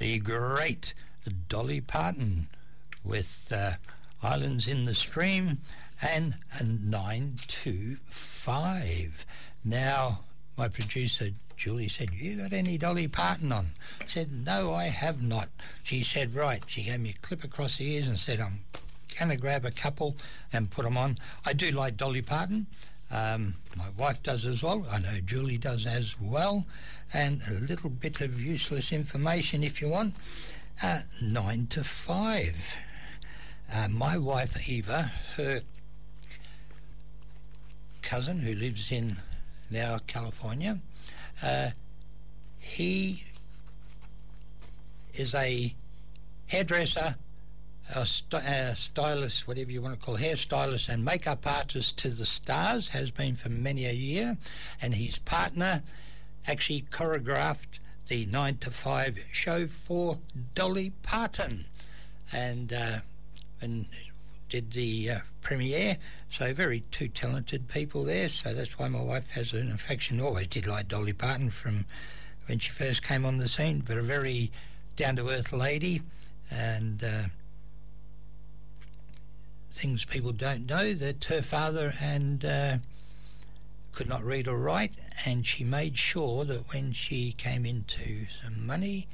the great Dolly Parton with Islands in the Stream and a 925. Now, my producer Julie said, "You got any Dolly Parton on?" I said, "No, I have not." She said, "Right." She gave me a clip across the ears and said, "I'm going to grab a couple and put them on." I do like Dolly Parton. My wife does as well. I know Julie does as well. And a little bit of useless information if you want. 9 to 5. My wife Eva, her cousin who lives in now California, he is a hairdresser, a stylist, whatever you want to call, hairstylist and makeup artist to the stars, has been for many a year, and his partner actually choreographed the 9 to 5 show for Dolly Parton and did the premiere. So two talented people there, so that's why my wife has an affection. Always did like Dolly Parton from when she first came on the scene, but a very down-to-earth lady, and things people don't know, that her father could not read or write, and she made sure that when she came into some money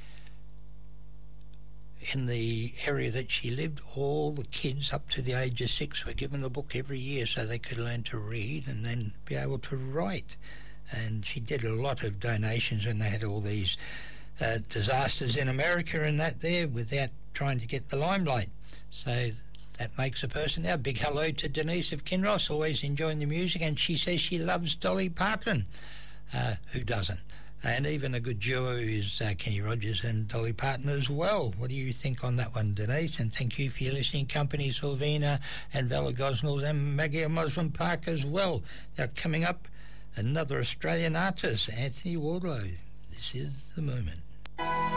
in the area that she lived, all the kids up to the age of 6 were given a book every year so they could learn to read and then be able to write. And she did a lot of donations when they had all these disasters in America and that there, without trying to get the limelight. So that makes a person. Now, big hello to Denise of Kinross, always enjoying the music, and she says she loves Dolly Parton. Who doesn't? And even a good duo is Kenny Rogers and Dolly Parton as well. What do you think on that one, Denise? And thank you for your listening company, Sylvina and Vala Gosnells and Maggie of Muslim Park as well. Now, coming up, another Australian artist, Anthony Wardlow. This is the moment.